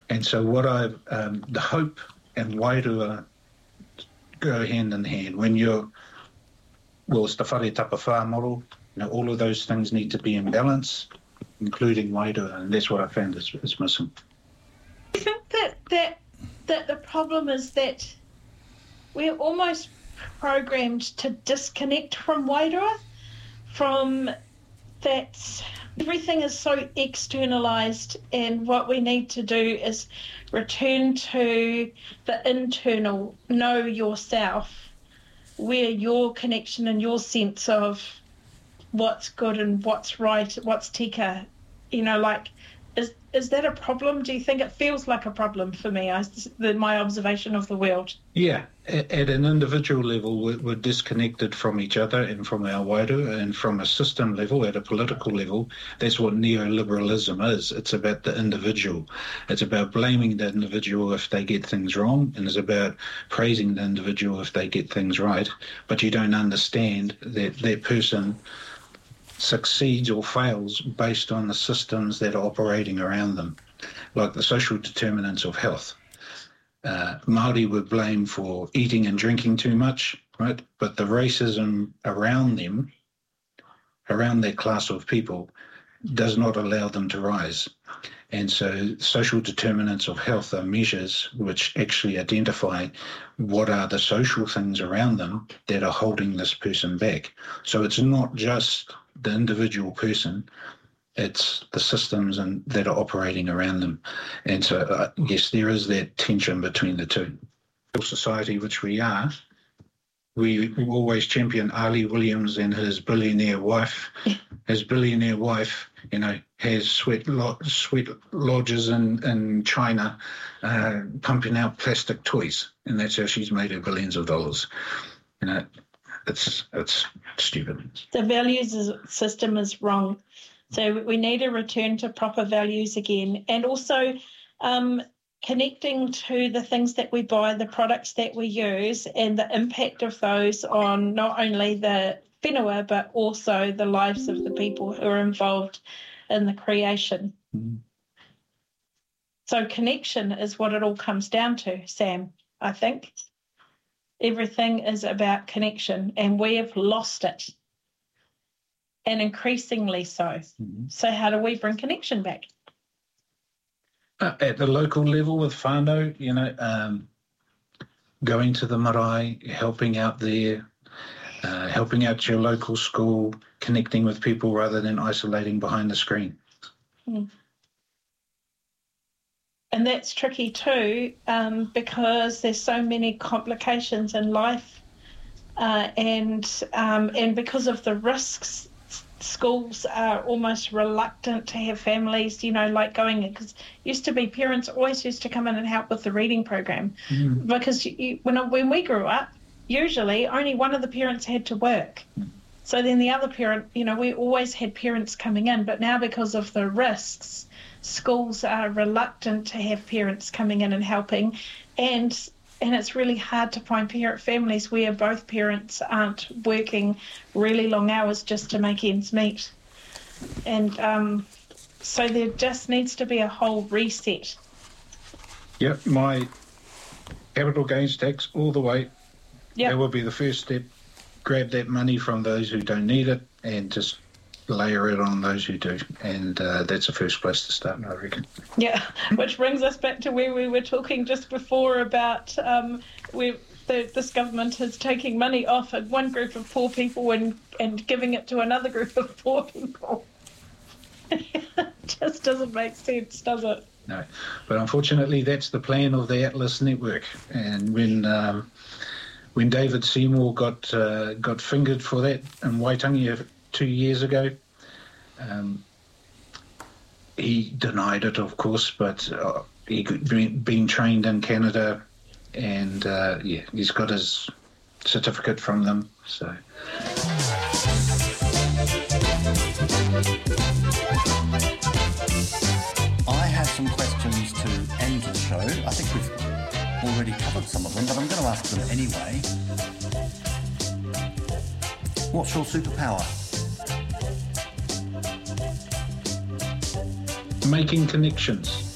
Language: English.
And so what the hope and wairua go hand in hand. When it's the whare tapa whā model, all of those things need to be in balance, including wairua, and that's what I found is missing. I think that the problem is that we're almost programmed to disconnect from wairua, from that everything is so externalized, and what we need to do is return to the internal, know yourself, where your connection and your sense of what's good and what's right, what's tika, is that a problem? Do you think it feels like a problem for me, my observation of the world? Yeah, at an individual level, we're disconnected from each other and from our wairua, and from a system level, at a political level, that's what neoliberalism is. It's about the individual. It's about blaming the individual if they get things wrong, and it's about praising the individual if they get things right, but you don't understand that that person succeeds or fails based on the systems that are operating around them, like the social determinants of health. Māori were blamed for eating and drinking too much, right? But the racism around them, around that class of people, does not allow them to rise. And so social determinants of health are measures which actually identify what are the social things around them that are holding this person back. So it's not just the individual person, it's the systems that are operating around them. And so, yes, there is that tension between the two. Society which we are, we always champion Ali Williams and his billionaire wife. His billionaire wife, has sweat lodges in China, pumping out plastic toys, and that's how she's made her billions of dollars. It's stupid. The values system is wrong. So we need to return to proper values again, and also connecting to the things that we buy, the products that we use, and the impact of those on not only the whenua, but also the lives of the people who are involved in the creation. Mm. So connection is what it all comes down to, Sam, I think. Everything is about connection, and we have lost it, and increasingly so. Mm-hmm. So how do we bring connection back? At the local level with whānau, going to the marae, helping out there, helping out your local school, connecting with people rather than isolating behind the screen. Mm. And that's tricky too, because there's so many complications in life, and because of the risks, schools are almost reluctant to have families, like going in, because used to be parents always used to come in and help with the reading program, because when we grew up, usually only one of the parents had to work. So then the other parent, we always had parents coming in, but now because of the risks, schools are reluctant to have parents coming in and helping, and it's really hard to find parent families where both parents aren't working really long hours just to make ends meet. And so there just needs to be a whole reset. Yep, my capital gains tax all the way. Yep. That would be the first step. Grab that money from those who don't need it and just layer it on those who do, and that's the first place to start, I reckon. Yeah, which brings us back to where we were talking just before about this government is taking money off one group of poor people and giving it to another group of poor people. It just doesn't make sense, does it? No, but unfortunately that's the plan of the Atlas Network, and when David Seymour got fingered for that in Waitangi 2 years ago. He denied it, of course, but he'd been trained in Canada, and he's got his certificate from them. So. I have some questions to end the show. I think we've already covered some of them, but I'm going to ask them anyway. What's your superpower? Making connections.